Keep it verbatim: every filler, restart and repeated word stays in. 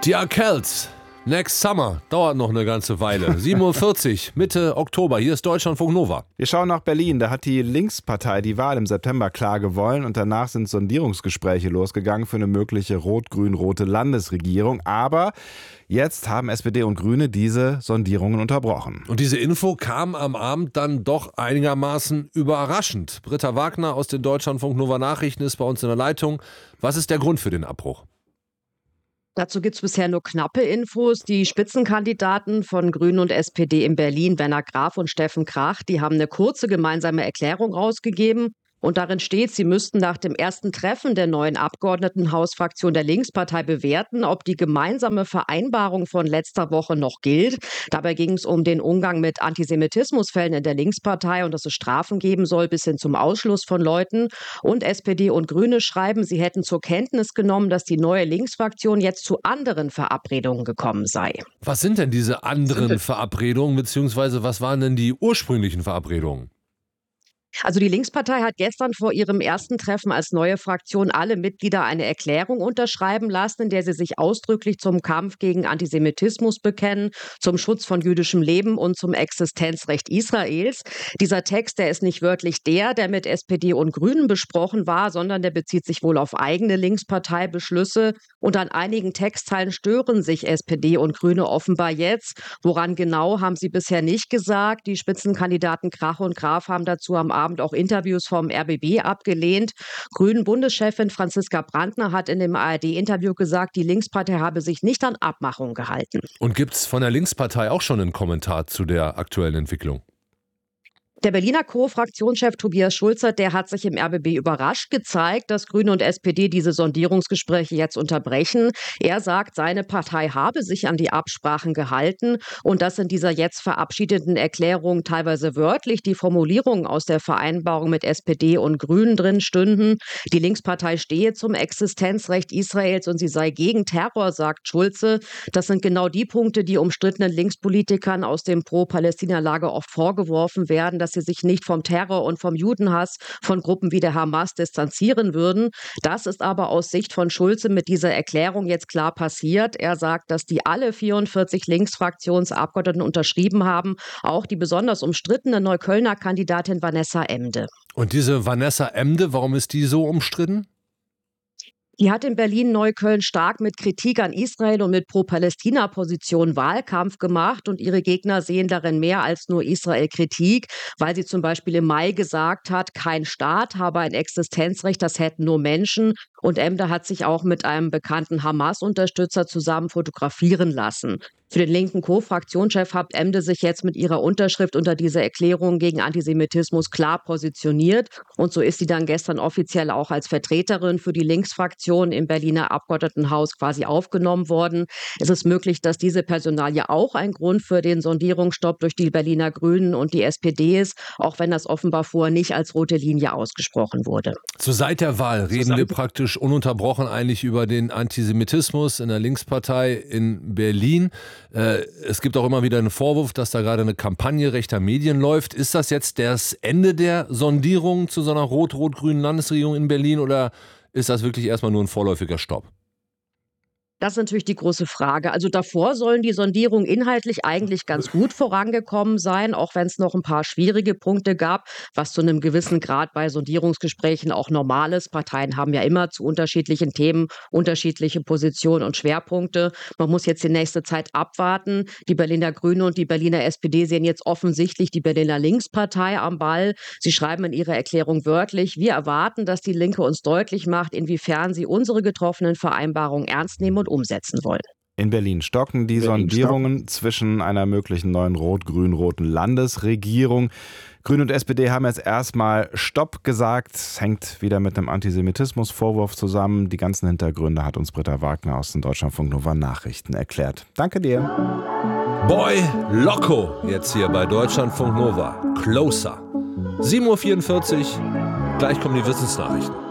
Die Arkells. Next Summer. Dauert noch eine ganze Weile. sieben Uhr vierzig, Mitte Oktober. Hier ist Deutschlandfunk Nova. Wir schauen nach Berlin. Da hat die Linkspartei die Wahl im September klar gewonnen. Und danach sind Sondierungsgespräche losgegangen für eine mögliche rot-grün-rote Landesregierung. Aber jetzt haben S P D und Grüne diese Sondierungen unterbrochen. Und diese Info kam am Abend dann doch einigermaßen überraschend. Britta Wagner aus den Deutschlandfunk Nova Nachrichten ist bei uns in der Leitung. Was ist der Grund für den Abbruch? Dazu gibt es bisher nur knappe Infos. Die Spitzenkandidaten von Grünen und S P D in Berlin, Werner Graf und Steffen Krach, die haben eine kurze gemeinsame Erklärung rausgegeben. Und darin steht, sie müssten nach dem ersten Treffen der neuen Abgeordnetenhausfraktion der Linkspartei bewerten, ob die gemeinsame Vereinbarung von letzter Woche noch gilt. Dabei ging es um den Umgang mit Antisemitismusfällen in der Linkspartei und dass es Strafen geben soll bis hin zum Ausschluss von Leuten. Und S P D und Grüne schreiben, sie hätten zur Kenntnis genommen, dass die neue Linksfraktion jetzt zu anderen Verabredungen gekommen sei. Was sind denn diese anderen Verabredungen, beziehungsweise was waren denn die ursprünglichen Verabredungen? Also die Linkspartei hat gestern vor ihrem ersten Treffen als neue Fraktion alle Mitglieder eine Erklärung unterschreiben lassen, in der sie sich ausdrücklich zum Kampf gegen Antisemitismus bekennen, zum Schutz von jüdischem Leben und zum Existenzrecht Israels. Dieser Text, der ist nicht wörtlich der, der mit S P D und Grünen besprochen war, sondern der bezieht sich wohl auf eigene Linksparteibeschlüsse. Und an einigen Textteilen stören sich S P D und Grüne offenbar jetzt. Woran genau, haben sie bisher nicht gesagt. Die Spitzenkandidaten Krach und Graf haben dazu am Abend auch Interviews vom R B B abgelehnt. Grünen-Bundeschefin Franziska Brandner hat in dem A R D-Interview gesagt, die Linkspartei habe sich nicht an Abmachungen gehalten. Und gibt es von der Linkspartei auch schon einen Kommentar zu der aktuellen Entwicklung? Der Berliner Co-Fraktionschef Tobias Schulze, der hat sich im R B B überrascht gezeigt, dass Grüne und S P D diese Sondierungsgespräche jetzt unterbrechen. Er sagt, seine Partei habe sich an die Absprachen gehalten und dass in dieser jetzt verabschiedeten Erklärung teilweise wörtlich die Formulierungen aus der Vereinbarung mit S P D und Grünen drin stünden. Die Linkspartei stehe zum Existenzrecht Israels und sie sei gegen Terror, sagt Schulze. Das sind genau die Punkte, die umstrittenen Linkspolitikern aus dem Pro-Palästina-Lager oft vorgeworfen werden, dass sie sich nicht vom Terror und vom Judenhass von Gruppen wie der Hamas distanzieren würden. Das ist aber aus Sicht von Schulze mit dieser Erklärung jetzt klar passiert. Er sagt, dass die alle vierundvierzig Linksfraktionsabgeordneten unterschrieben haben, auch die besonders umstrittene Neuköllner Kandidatin Vanessa Emde. Und diese Vanessa Emde, warum ist die so umstritten? Die hat in Berlin-Neukölln stark mit Kritik an Israel und mit Pro-Palästina-Positionen Wahlkampf gemacht und ihre Gegner sehen darin mehr als nur Israel-Kritik, weil sie zum Beispiel im Mai gesagt hat, kein Staat habe ein Existenzrecht, das hätten nur Menschen. Und Emde hat sich auch mit einem bekannten Hamas-Unterstützer zusammen fotografieren lassen. Für den linken Co-Fraktionschef hat Emde sich jetzt mit ihrer Unterschrift unter diese Erklärung gegen Antisemitismus klar positioniert. Und so ist sie dann gestern offiziell auch als Vertreterin für die Linksfraktion im Berliner Abgeordnetenhaus quasi aufgenommen worden. Es ist möglich, dass diese Personalie auch ein Grund für den Sondierungsstopp durch die Berliner Grünen und die S P D ist, auch wenn das offenbar vorher nicht als rote Linie ausgesprochen wurde. So seit der Wahl reden wir praktisch ununterbrochen eigentlich über den Antisemitismus in der Linkspartei in Berlin. Es gibt auch immer wieder einen Vorwurf, dass da gerade eine Kampagne rechter Medien läuft. Ist das jetzt das Ende der Sondierung zu so einer rot-rot-grünen Landesregierung in Berlin oder ist das wirklich erstmal nur ein vorläufiger Stopp? Das ist natürlich die große Frage. Also davor sollen die Sondierungen inhaltlich eigentlich ganz gut vorangekommen sein, auch wenn es noch ein paar schwierige Punkte gab, was zu einem gewissen Grad bei Sondierungsgesprächen auch normal ist. Parteien haben ja immer zu unterschiedlichen Themen unterschiedliche Positionen und Schwerpunkte. Man muss jetzt die nächste Zeit abwarten. Die Berliner Grüne und die Berliner S P D sehen jetzt offensichtlich die Berliner Linkspartei am Ball. Sie schreiben in ihrer Erklärung wörtlich, wir erwarten, dass die Linke uns deutlich macht, inwiefern sie unsere getroffenen Vereinbarungen ernst nehmen und umsetzen wollen. In Berlin stocken die Berlin Sondierungen stocken. zwischen einer möglichen neuen rot-grün-roten Landesregierung. Grüne und S P D haben jetzt erstmal Stopp gesagt. Es hängt wieder mit einem Antisemitismusvorwurf zusammen. Die ganzen Hintergründe hat uns Britta Wagner aus den Deutschlandfunk Nova Nachrichten erklärt. Danke dir. Boy Loco, jetzt hier bei Deutschlandfunk Nova. Closer. sieben Uhr vierundvierzig, gleich kommen die Wissensnachrichten.